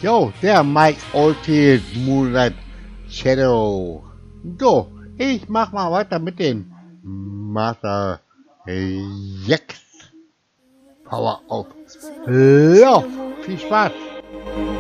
Jo, der Mike Oldfield Moonlight Shadow. So, ich mach mal weiter mit dem Master 6 Power auf. Ja, viel Spaß.